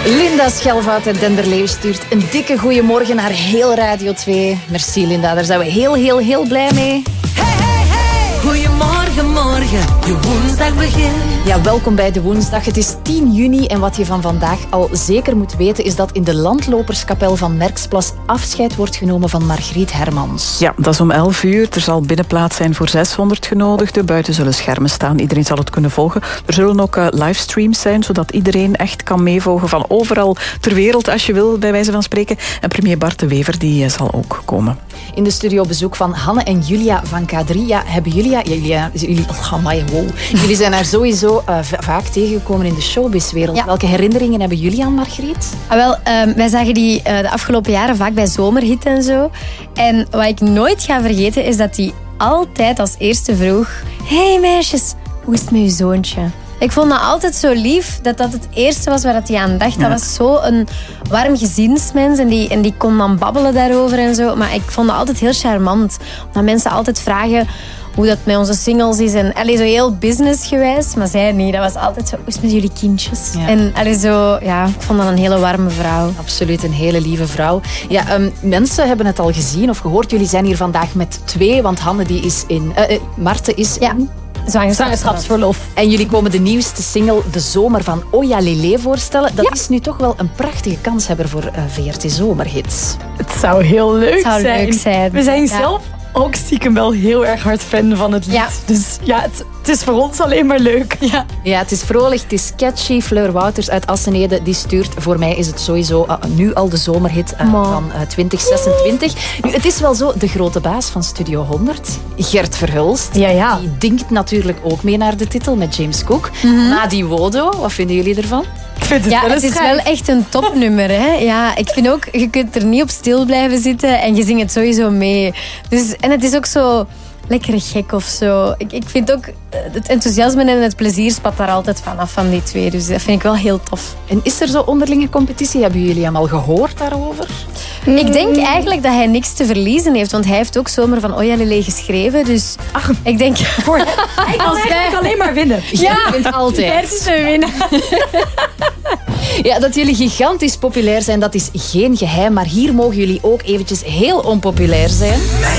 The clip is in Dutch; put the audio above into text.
Linda Schelvaat uit Denderleeuw stuurt een dikke goeiemorgen naar heel Radio 2. Merci Linda, daar zijn we heel blij mee. Goedemorgen, morgen, je woensdag begint. Ja, welkom bij de woensdag. Het is 10 juni en wat je van vandaag al zeker moet weten is dat in de landloperskapel van Merksplas afscheid wordt genomen van Margriet Hermans. Ja, dat is om 11 uur. Er zal binnenplaats zijn voor 600 genodigden. Buiten zullen schermen staan. Iedereen zal het kunnen volgen. Er zullen ook livestreams zijn, zodat iedereen echt kan meevolgen van overal ter wereld, als je wil, bij wijze van spreken. En premier Bart de Wever, die zal ook komen. In de studio bezoek van Hanne en Julia van K3. Ja, hebben jullie zijn haar sowieso vaak tegengekomen in de showbizwereld. Ja. Welke herinneringen hebben jullie aan Margriet? Wij zagen die de afgelopen jaren vaak bij Zomerhit en zo. En wat ik nooit ga vergeten is dat die altijd als eerste vroeg: hey meisjes, hoe is het met uw zoontje? Ik vond dat altijd zo lief, dat het eerste was waar hij aan dacht. Dat was zo een warm gezinsmens en die kon dan babbelen daarover en zo. Maar ik vond dat altijd heel charmant. Omdat mensen altijd vragen hoe dat met onze singles is. En zo heel businessgewijs. Maar zij niet. Dat was altijd zo, hoe is het met jullie kindjes? Ja. En ik vond dat een hele warme vrouw. Absoluut, een hele lieve vrouw. Ja, mensen hebben het al gezien of gehoord. Jullie zijn hier vandaag met 2, want Hanne die is in... Marten is in... Zwangerschapsverlof. En jullie komen de nieuwste single De Zomer van Oya Lele voorstellen. Dat is nu toch wel een prachtige kanshebber voor VRT Zomerhits. Het zou heel leuk zijn. We zijn zelf ook stiekem wel heel erg hard fan van het lied. Ja. Dus ja, het is voor ons alleen maar leuk. Ja, het is vrolijk, het is catchy. Fleur Wouters uit Assenede die stuurt. Voor mij is het sowieso nu al de zomerhit van 2026. Nu, het is wel zo, de grote baas van Studio 100, Gert Verhulst, die dinkt natuurlijk ook mee naar de titel met James Cook. Nadi Wodo, wat vinden jullie ervan? Het is wel echt een topnummer. Hè? Ja, ik vind ook, je kunt er niet op stil blijven zitten en je zingt het sowieso mee. Dus, en het is ook zo lekker gek of zo. Ik vind ook, het enthousiasme en het plezier spat daar altijd vanaf van die twee. Dus dat vind ik wel heel tof. En is er zo onderlinge competitie? Hebben jullie hem al gehoord daarover? Ik denk eigenlijk dat hij niks te verliezen heeft. Want hij heeft ook Zomer van Oya Lele geschreven. Dus ik denk... Hij kan eigenlijk alleen maar winnen. Jij wint altijd. Hij is een winnaar. Ja, dat jullie gigantisch populair zijn, dat is geen geheim. Maar hier mogen jullie ook eventjes heel onpopulair zijn.